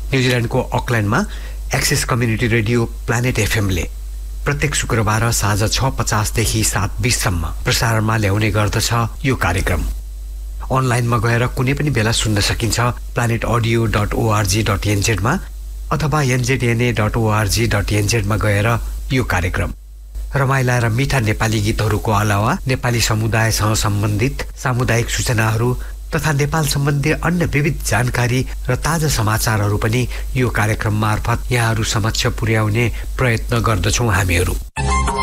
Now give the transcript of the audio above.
न्युजिल्यान्डको अकल्यान्डमा access community radio planet एफएमले प्रत्येक शुक्रबार साँझ 6:50 देखि 7:20 सम्म प्रसारणमा ल्याउने गर्दछ यो कार्यक्रम। अनलाइनमा गएर कुनै पनि बेला सुन्न सकिन्छ planetordio.org.nz मा अथवा nzna.org.nz मा गएर यो कार्यक्रम। रमाइला र मिठा नेपाली गीतहरूको अलावा नेपाली समुदायसँग सम्बन्धित सामुदायिक सूचनाहरू तथा नेपाल सम्बन्धी अन्य विविध जानकारी र ताजा समाचारहरू पनि यो कार्यक्रम मार्फत यहाँहरू समक्ष पुर्याउने प्रयत्न गर्दछौं हामीहरू।